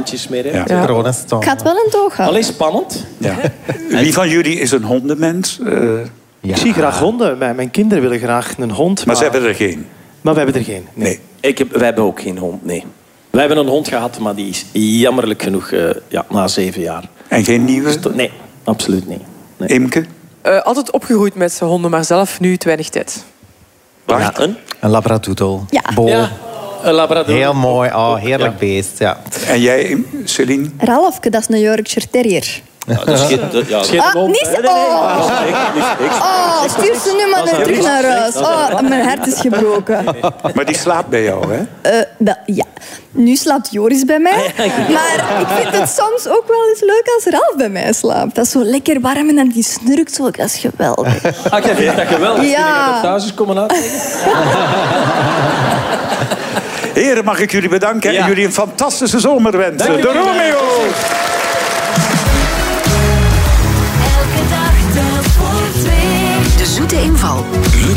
baantjes meer. Hè. Ja. Ik ga het wel in toog houden. Allee, spannend. Ja. Wie van jullie is een hondenmens? Ik zie graag honden. Mijn kinderen willen graag een hond. Maar ze hebben er geen. Maar we hebben er geen. Nee. Wij hebben ook geen hond, nee. Wij hebben een hond gehad, maar die is jammerlijk genoeg na 7 jaar. En geen nieuwe? Nee, absoluut niet. Nee. Imke? Altijd opgegroeid met honden, maar zelf nu te weinig tijd. Ja, Een labradoodle. Ja. Bo. Ja, een labrador. Heel mooi. Oh, heerlijk beest. Ja. En jij, Celine? Ralfke, dat is een Yorkshire Terrier. Stuur ze nu maar weer terug naar huis. Mijn hart is gebroken. Maar die slaapt bij jou, hè? Ja. Nu slaapt Joris bij mij. Maar ik vind het soms ook wel eens leuk als Ralf bij mij slaapt. Dat is zo lekker warm en dan die snurkt zo. Dat is geweldig. Jij vindt dat geweldig? Ja. Toen ik thuis is komen uit. Heren, mag ik jullie bedanken en jullie een fantastische zomer wensen. De Romeo's! De Zoete Inval.